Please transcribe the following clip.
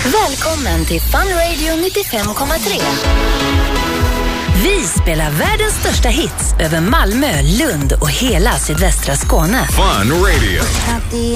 Välkommen till Fun Radio 95,3. Vi spelar världens största hits över Malmö, Lund och hela sydvästra Skåne. Fun Radio.